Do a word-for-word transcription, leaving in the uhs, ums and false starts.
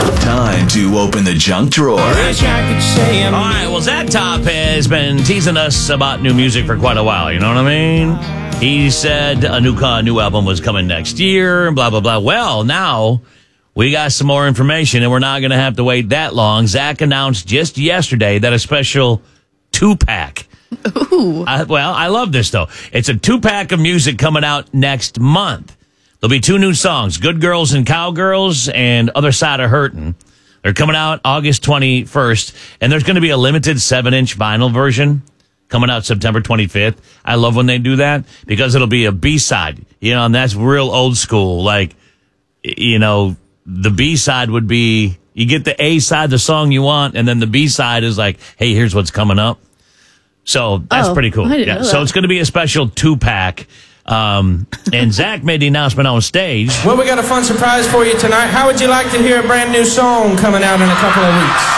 Time to open the junk drawer. All right, well, Zach Top has been teasing us about new music for quite a while, you know what I mean? He said a new uh, new album was coming next year, and blah, blah, blah. Well, now we got some more information, and we're not going to have to wait that long. Zach announced just yesterday that a special two-pack. Ooh. I, well, I love this, though. It's a two-pack of music coming out next month. There'll be two new songs, Good Girls and Cowgirls and Other Side of Hurtin'. They're coming out August twenty-first, and there's going to be a limited seven-inch vinyl version coming out September twenty-fifth. I love when they do that because it'll be a B-side, you know, and that's real old school. Like, you know, the B-side would be, you get the A-side, the song you want, and then the B-side is like, hey, here's what's coming up. So that's oh, pretty cool. I didn't Yeah. know So that. it's going to be a special two-pack. Um, and Zach made the announcement on stage. Well, we got a fun surprise for you tonight. How would you like to hear a brand new song coming out in a couple of weeks?